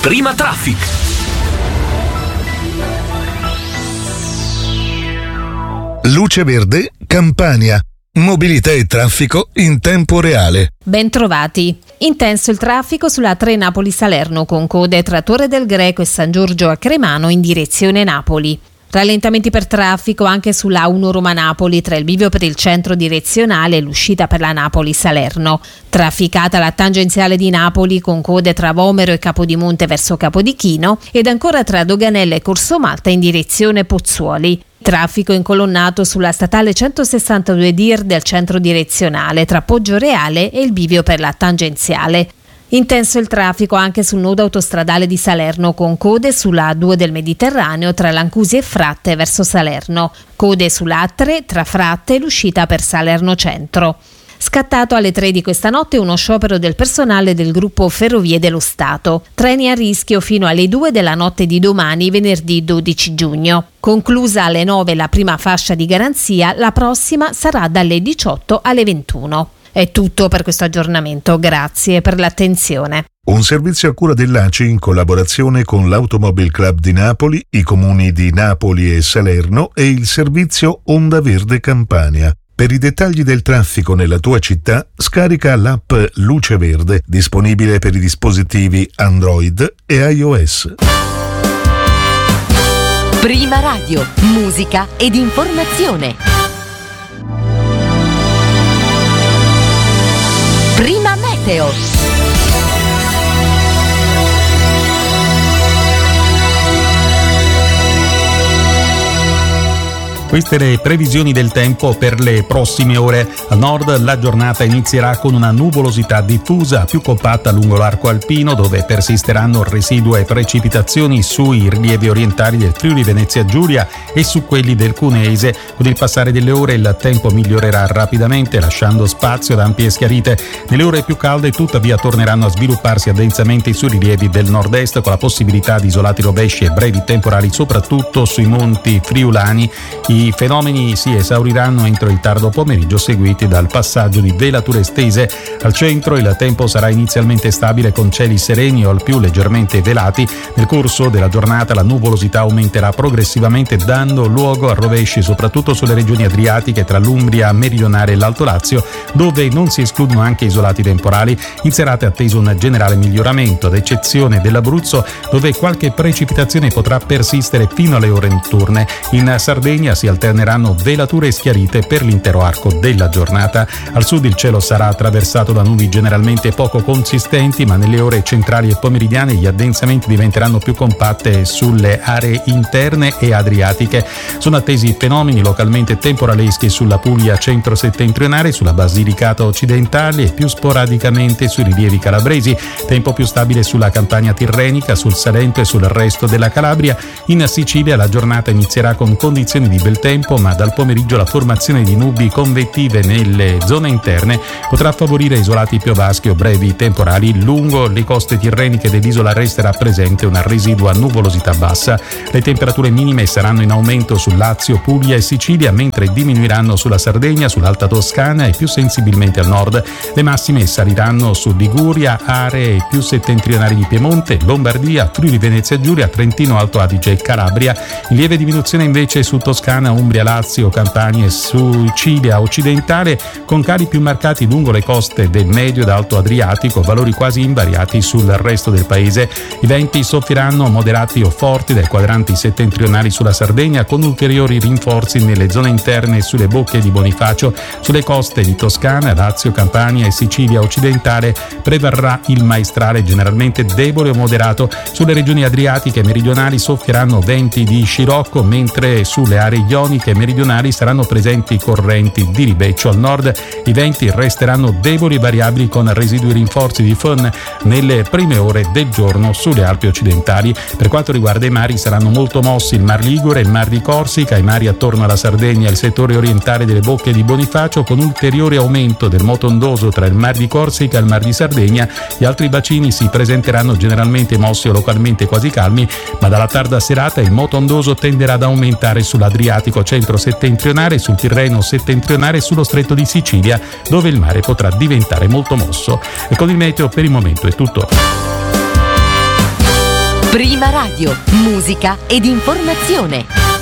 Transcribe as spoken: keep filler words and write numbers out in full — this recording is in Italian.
Prima Traffic. Luce verde, Campania. Mobilità e traffico in tempo reale. Bentrovati. Intenso il traffico sulla tre Napoli-Salerno con code tra Torre del Greco e San Giorgio a Cremano in direzione Napoli. Rallentamenti per traffico anche sulla A uno Roma-Napoli tra il bivio per il centro direzionale e l'uscita per la Napoli-Salerno. Trafficata la tangenziale di Napoli con code tra Vomero e Capodimonte verso Capodichino ed ancora tra Doganella e Corso Malta in direzione Pozzuoli. Traffico incolonnato sulla statale centosessantadue D I R del centro direzionale tra Poggioreale e il bivio per la tangenziale. Intenso il traffico anche sul nodo autostradale di Salerno con code sulla A due del Mediterraneo tra Lancusi e Fratte verso Salerno, code sulla A tre tra Fratte e l'uscita per Salerno Centro. Scattato alle tre di questa notte uno sciopero del personale del gruppo Ferrovie dello Stato. Treni a rischio fino alle due della notte di domani, venerdì dodici giugno. Conclusa alle nove la prima fascia di garanzia, la prossima sarà dalle diciotto alle ventuno. È tutto per questo aggiornamento, grazie per l'attenzione. Un servizio a cura dell'A C I in collaborazione con l'Automobile Club di Napoli, i comuni di Napoli e Salerno e il servizio Onda Verde Campania. Per i dettagli del traffico nella tua città, scarica l'app Luce Verde, disponibile per i dispositivi Android e iOS. Prima Radio, musica ed informazione. Prima Meteo. Queste le previsioni del tempo per le prossime ore. Al nord la giornata inizierà con una nuvolosità diffusa più compatta lungo l'arco alpino, dove persisteranno residue precipitazioni sui rilievi orientali del Friuli Venezia Giulia e su quelli del Cuneese. Con il passare delle ore il tempo migliorerà rapidamente, lasciando spazio ad ampie schiarite. Nelle ore più calde tuttavia torneranno a svilupparsi addensamente sui rilievi del nord-est, con la possibilità di isolati rovesci e brevi temporali soprattutto sui monti friulani. I fenomeni si esauriranno entro il tardo pomeriggio, seguiti dal passaggio di velature estese. Al centro il tempo sarà inizialmente stabile con cieli sereni o al più leggermente velati. Nel corso della giornata la nuvolosità aumenterà progressivamente, dando luogo a rovesci soprattutto sulle regioni adriatiche tra l'Umbria meridionale e l'Alto Lazio, dove non si escludono anche isolati temporali. In serata è atteso un generale miglioramento, ad eccezione dell'Abruzzo, dove qualche precipitazione potrà persistere fino alle ore notturne. In Sardegna si alterneranno velature e schiarite per l'intero arco della giornata. Al sud il cielo sarà attraversato da nubi generalmente poco consistenti, ma nelle ore centrali e pomeridiane gli addensamenti diventeranno più compatte sulle aree interne e adriatiche. Sono attesi fenomeni localmente temporaleschi sulla Puglia centro-settentrionale, sulla Basilicata occidentale e più sporadicamente sui rilievi calabresi. Tempo più stabile sulla Campania tirrenica, sul Salento e sul resto della Calabria. In Sicilia la giornata inizierà con condizioni di bel tempo, ma dal pomeriggio la formazione di nubi convettive nelle zone interne potrà favorire isolati piovaschi o brevi temporali. Lungo le coste tirreniche dell'isola resterà presente una residua nuvolosità bassa. Le temperature minime saranno in aumento su Lazio, Puglia e Sicilia, mentre diminuiranno sulla Sardegna, sull'Alta Toscana e più sensibilmente al nord. Le massime saliranno su Liguria, aree più settentrionali di Piemonte, Lombardia, Friuli Venezia Giulia, Trentino, Alto Adige e Calabria. In lieve diminuzione invece su Toscana, Umbria, Lazio, Campania e Sicilia occidentale, con cali più marcati lungo le coste del medio ed alto Adriatico, valori quasi invariati sul resto del paese. I venti soffieranno moderati o forti dai quadranti settentrionali sulla Sardegna, con ulteriori rinforzi nelle zone interne e sulle bocche di Bonifacio. Sulle coste di Toscana, Lazio, Campania e Sicilia occidentale prevarrà il maestrale generalmente debole o moderato. Sulle regioni adriatiche meridionali soffieranno venti di scirocco, mentre sulle aree ioniche meridionali saranno presenti correnti di ribeccio. Al nord i venti resteranno deboli e variabili, con residui rinforzi di fön nelle prime ore del giorno sulle Alpi occidentali. Per quanto riguarda i mari, saranno molto mossi il Mar Ligure, il Mar di Corsica, i mari attorno alla Sardegna e il settore orientale delle bocche di Bonifacio, con ulteriore aumento del moto ondoso tra il Mar di Corsica e il Mar di Sardegna. Gli altri bacini si presenteranno generalmente mossi o localmente quasi calmi, ma dalla tarda serata il moto ondoso tenderà ad aumentare sull'Adriatico centro-settentrionale, sul Tirreno settentrionale e sullo Stretto di Sicilia, dove il mare potrà diventare molto mosso. E con il meteo per il momento è tutto. Prima Radio, musica ed informazione.